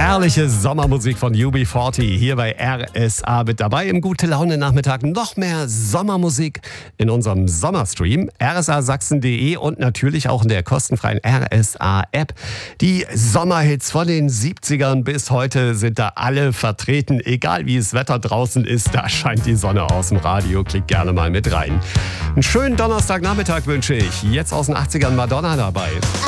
Herrliche Sommermusik von UB40 hier bei RSA mit dabei im Gute-Laune-Nachmittag. Noch mehr Sommermusik in unserem Sommerstream rsasachsen.de und natürlich auch in der kostenfreien RSA-App. Die Sommerhits von den 70ern bis heute sind da alle vertreten. Egal wie das Wetter draußen ist, da scheint die Sonne aus dem Radio. Klick gerne mal mit rein. Einen schönen Donnerstagnachmittag wünsche ich. Jetzt aus den 80ern Madonna dabei.